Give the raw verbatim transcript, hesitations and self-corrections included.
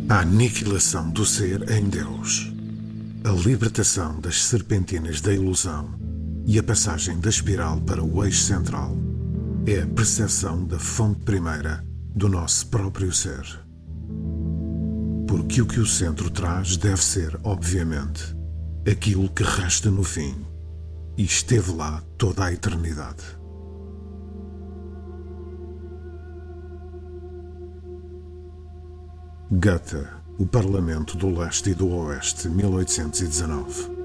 A aniquilação do ser em Deus, a libertação das serpentinas da ilusão e a passagem da espiral para o eixo central é a percepção da fonte primeira do nosso próprio ser. Porque o que o centro traz deve ser, obviamente, aquilo que resta no fim e esteve lá toda a eternidade. Goethe, O Parlamento do Leste e do Oeste, mil oitocentos e dezanove.